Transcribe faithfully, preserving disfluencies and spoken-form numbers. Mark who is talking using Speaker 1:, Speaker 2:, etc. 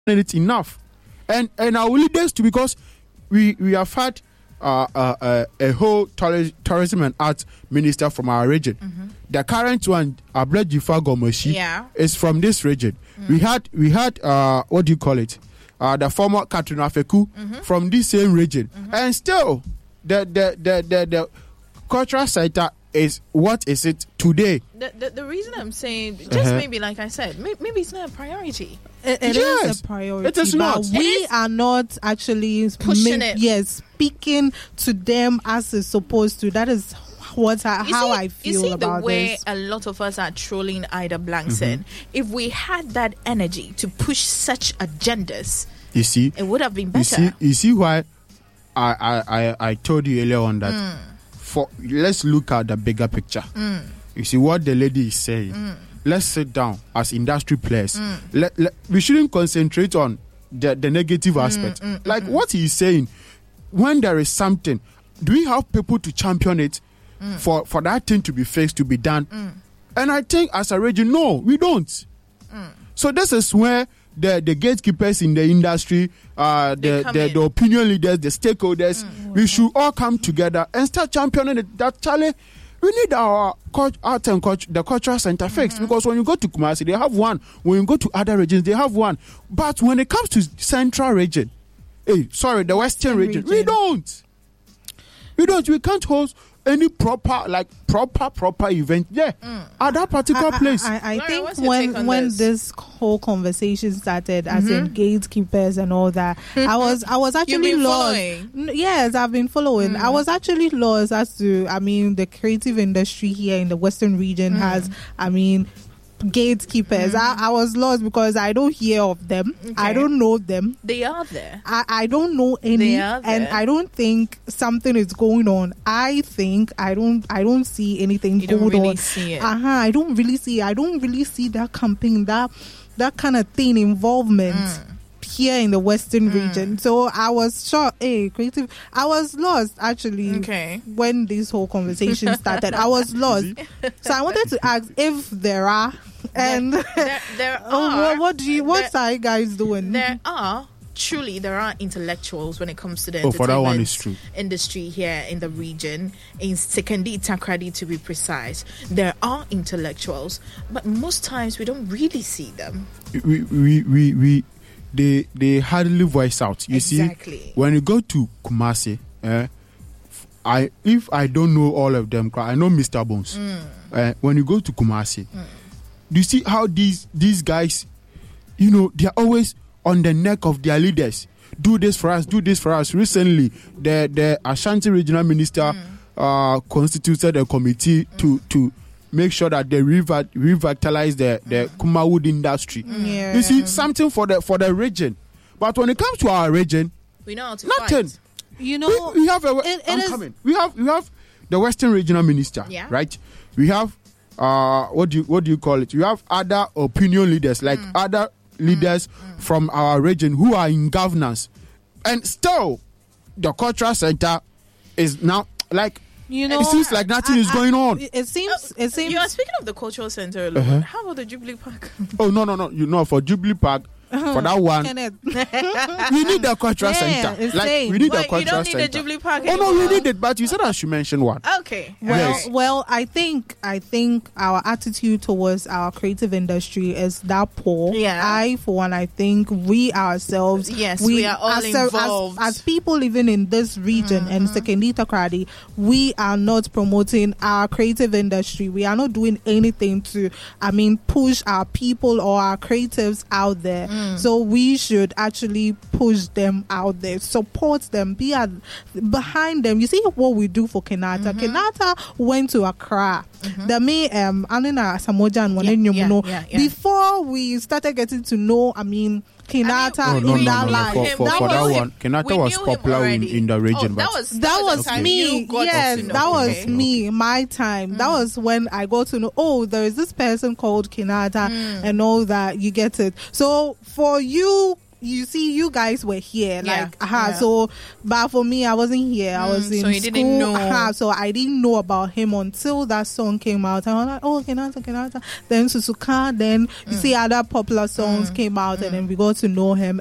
Speaker 1: it enough. And and our leaders too, because we we have had uh, uh, uh, a whole tour- tourism and arts minister from our region. Mm-hmm. The current one, Ablajifa Gomoshi,
Speaker 2: yeah.
Speaker 1: is from this region. Mm. We had we had uh, what do you call it? Uh, the former Katrina Feku mm-hmm. from this same region, mm-hmm. and still the the the the, the cultural center is what is it today?
Speaker 2: The the, the reason I'm saying just
Speaker 1: uh-huh.
Speaker 2: maybe like I said, maybe, maybe it's not a priority.
Speaker 3: It, it
Speaker 1: yes,
Speaker 3: is a priority.
Speaker 1: It is not.
Speaker 3: We
Speaker 2: is
Speaker 3: are not actually
Speaker 2: pushing
Speaker 3: ma-
Speaker 2: it.
Speaker 3: Yes, speaking to them as it's supposed to. That is what I, how
Speaker 2: see,
Speaker 3: I feel
Speaker 2: you see
Speaker 3: about
Speaker 2: the way
Speaker 3: this.
Speaker 2: A lot of us are trolling Ida Blankson. Mm-hmm. If we had that energy to push such agendas,
Speaker 1: you see,
Speaker 2: it would have been better.
Speaker 1: You see, you see why I I, I, I told you earlier on that. Mm. For let's look at the bigger picture. Mm. You see what the lady is saying. Mm. Let's sit down as industry players. Mm. Let, let, we shouldn't concentrate on the, the negative aspect. Mm, mm, like mm, what he's saying, when there is something, do we have people to champion it mm. for, for that thing to be fixed, to be done? Mm. And I think as a region, no, we don't. Mm. So this is where the, the gatekeepers in the industry, uh, the, the, the opinion leaders, the stakeholders, mm. we should all come together and start championing it. That Charlie, we need our art and culture, the cultural center fixed, mm-hmm. because when you go to Kumasi, they have one. When you go to other regions, they have one. But when it comes to central region, hey, sorry, the western region, region, we don't. We don't. We can't host any proper, like proper, proper event there mm. at that particular
Speaker 3: I,
Speaker 1: place.
Speaker 3: I, I, I
Speaker 2: Laura,
Speaker 3: think when when
Speaker 2: this?
Speaker 3: this whole conversation started, mm-hmm. as in gatekeepers and all that, I was I was actually lost. Following. Yes, I've been following. Mm. I was actually lost as to, I mean, the creative industry here in the Western region mm. has, I mean, gatekeepers. Mm. I, I was lost because I don't hear of them. Okay. I don't know them.
Speaker 2: They are there.
Speaker 3: I, I don't know any, and I don't think something is going on. I think I don't I don't see anything
Speaker 2: you
Speaker 3: going
Speaker 2: don't really
Speaker 3: on.
Speaker 2: See it.
Speaker 3: Uh-huh. I don't really see. I don't really see that campaign, that that kind of thing, involvement. Mm. Here in the Western mm. region. So I was shocked. Hey, creative. I was lost actually
Speaker 2: okay.
Speaker 3: when this whole conversation started. I was lost. So I wanted to ask if there are and
Speaker 2: there, there, there are.
Speaker 3: Oh, what, what do you? What
Speaker 2: there,
Speaker 3: are you guys doing?
Speaker 2: There are. Truly, there are intellectuals when it comes to the
Speaker 1: oh, for that one is true.
Speaker 2: industry here in the region, in Sekondi Takoradi to be precise. There are intellectuals, but most times we don't really see them.
Speaker 1: We we we. we They they hardly voice out. You
Speaker 2: exactly.
Speaker 1: see, when you go to Kumasi, eh, I if I don't know all of them, I know Mister Bones. Mm. Eh, when you go to Kumasi, mm. do you see how these these guys, you know, they are always on the neck of their leaders. Do this for us. Do this for us. Recently, the the Ashanti Regional Minister mm. uh, constituted a committee mm. to to. make sure that they revi- revitalize the, the mm. Kumawood industry.
Speaker 3: Yeah.
Speaker 1: You see, something for the for the region. But when it comes to our region,
Speaker 2: we know how to
Speaker 1: nothing.
Speaker 2: Fight.
Speaker 3: You know,
Speaker 1: we, we have a.
Speaker 3: It, it
Speaker 1: I'm
Speaker 3: is,
Speaker 1: coming. We have we have the Western Regional Minister,
Speaker 2: yeah.
Speaker 1: right? We have uh what do you what do you call it? You have other opinion leaders, like mm. other leaders mm. from our region who are in governance, and still the cultural center is now like. You know, it seems like nothing I, is going on.
Speaker 3: I, it seems. It seems.
Speaker 2: You are speaking of the cultural center alone. Uh-huh. How about the Jubilee Park?
Speaker 1: Oh no no no! You know, for Jubilee Park, uh-huh. for that one, we need the cultural
Speaker 3: yeah,
Speaker 1: center. Like we need
Speaker 2: well,
Speaker 1: the cultural
Speaker 2: you don't need
Speaker 1: center.
Speaker 2: the Jubilee Park.
Speaker 1: Oh
Speaker 2: anymore.
Speaker 1: no, we need it. But you said I should mention one.
Speaker 2: Okay.
Speaker 3: Well,
Speaker 1: yes.
Speaker 3: well, I think I think our attitude towards our creative industry is that poor.
Speaker 2: Yeah.
Speaker 3: I, for one, I think we ourselves,
Speaker 2: yes, we, we are all
Speaker 3: as,
Speaker 2: involved.
Speaker 3: As, as people living in this region mm-hmm. and Sekondi Takoradi, we are not promoting our creative industry. We are not doing anything to, I mean, push our people or our creatives out there. Mm. So we should actually push them out there, support them, be at, behind them. You see what we do for Kenyatta. Mm-hmm. Kenyatta went to Accra. Mm-hmm. The me um Anina Samoja and
Speaker 2: yeah, yeah, yeah, yeah.
Speaker 3: before we started getting to know, I mean, Kenyatta
Speaker 1: I mean, no,
Speaker 3: in
Speaker 1: no,
Speaker 3: that
Speaker 1: no, no,
Speaker 3: life.
Speaker 1: For, for,
Speaker 3: that
Speaker 1: for
Speaker 3: was,
Speaker 1: that one, Kenyatta was popular in, in the region.
Speaker 2: Oh,
Speaker 1: but
Speaker 2: that was that,
Speaker 3: that
Speaker 2: was,
Speaker 3: was
Speaker 2: okay.
Speaker 3: me. Yes, that was
Speaker 2: okay.
Speaker 3: me. My time. Mm. That was when I got to know. Oh, there is this person called Kenyatta mm. and all that. You get it. So for you you see, you guys were here,
Speaker 2: Yeah,
Speaker 3: like, aha.
Speaker 2: yeah.
Speaker 3: So, but for me, I wasn't here. I was
Speaker 2: Mm,
Speaker 3: in
Speaker 2: so you
Speaker 3: school,
Speaker 2: didn't know.
Speaker 3: aha, so I didn't know about him until that song came out. And I was like, oh, Kenyatta, Kenyatta. Then Susuka. Then you
Speaker 2: Mm.
Speaker 3: see other popular songs came out, and then we got to know him.